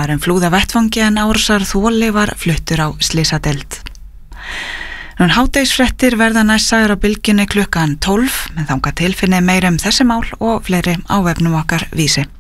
Maðurinn flúði af vettvangi en árásarþoli var fluttur á slysadeild. Hádegisfréttir verða næst sagðar á Bylgjunni klukkan 12, en þangað til finnið meira þessi mál og fleiri á vefnum okkar Vísi.